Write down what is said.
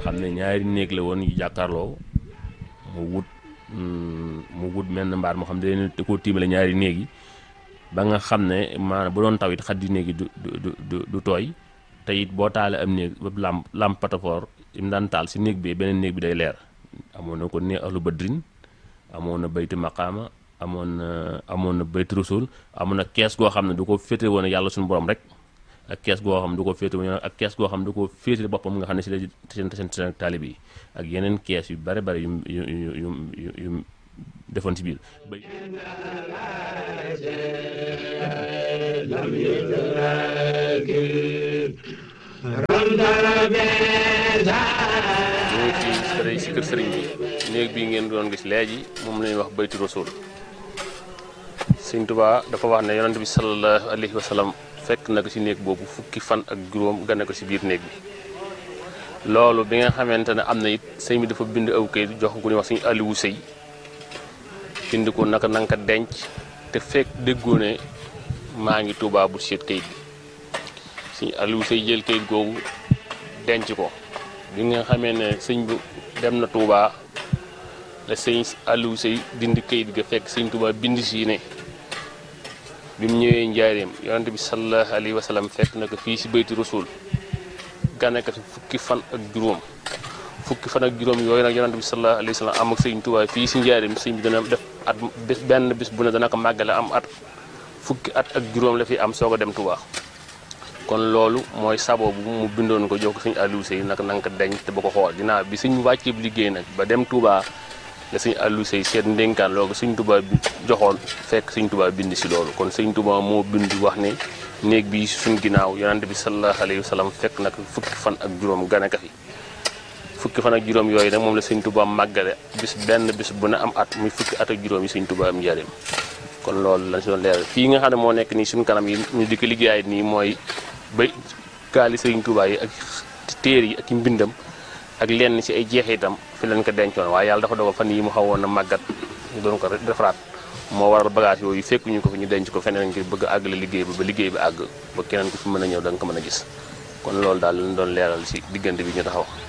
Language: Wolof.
xam ne ñaari néeg la woon yu jàkkaarloo mu wut menn mbaar moo xam ne da koo tiimale ñaari néeg yi ba nga xam ne maanaam bu doon taw it xaddi néeg yi du tooy te it boo taalee am néeg ba lamp patafoor im daan taal si néeg bi beneen néeg bi day leer. amoon na ko ne ahlu badrin amoon na bayti maqaama amoon na bayti rasul amoon na kees goo xam ne du ko féete woon yàlla suñu borom rek ak kees goo xam ne du ko féete woon ak kees goo xam ne du ko féete boppam nga xam ne si la seen taalib yi ak yeneen kees yu bare bare yu defoon ci biir ñu ci kër sëriñ bi néeg bii ngeen doon gis léegi moom la ñuy wax bayti rasul Sëriñ Tuubaa dafa wax ne yonent bi sallallahu alayhi wa sallam fekk na ko ci néeg boobu fukki fan ak juróom gane ko ci biir néeg bi loolu bi nga xamante ne am na it sëñ bi dafa bind aw kayit jox ko ku ñuy wax Sëriñ Aliou Sey bind ko naka nanga ko denc te fekk déggoo ne maa ngi Tuubaa bu seet kayit bi Sëriñ Aliou Sey jël kayit googu denc ko bi nga xamee ne sëñ bi dem na Touba la sëñ Aliou Sey dindi kayit ga fekk sëñ Touba bind si ne bi mu ñëwee njaareem yonent bi sallallahu alayhi wa sallam fekk na ko fii si bayti rasul gane ko fi fukki fan ak juróom yooyu nag yonent bi sallallahu alayhi wa sallam am ak sëñ Touba fii si njaareem sëñ bi dana def at benn bis bu ne dana ko màggale am at fukki at ak juróom la fi am soog a dem Touba. kon loolu mooy saboo bu mu bindoon ko jox ko sëñ Aliou Sey nag nanga ko denc te ba ko xool ginnaaw bi sëñ wàccee liggéey nag ba dem Touba la sëñ Aliou Sey seet ndénkaan loolu sëñ Touba bi joxoon fekk sëñ Touba bind si loolu kon sëñ Touba moo bind wax ne néeg bi suñ ginnaaw yonent bi sallallahu alayhi wa sallam fekk nag fukki fan ak juróom gane ka fi fukki fan ak juróom yooyu nag moom la sëñ Touba màggale benn bis bu ne am at muy fukki at ak juróom yi sëñ Touba am njëriñ kon loolu lañ si doon leeral fii nga xam ne moo nekk nii suñ kanam yi ñu di ko liggéeyaay nii mooy bay kaali sëriñ Touba yi ak téer yi ak mbindam ak lenn ci ay jeexitam fi leen ko dencoon waaye yàlla dafa dogal fan yi mu xawoon na màggat ñu doon ko defaraat moo waral bagage yooyu fekkuñu ko fi ñu denc ko feneen ngir bëgg a àggale liggéey ba liggéey bi àgg ba keneen ko fi mën a ñëw da nga ko mën a gis kon loolu daal lañ doon leeral ci diggante bi ñu taxaw